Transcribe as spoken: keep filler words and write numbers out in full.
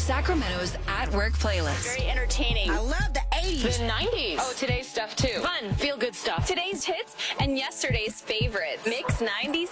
Sacramento's At Work playlist. Very entertaining. I love the eighties. The nineties. Oh, today's stuff too. Fun, feel good stuff. Today's hits and yesterday's favorites. Mix nineties.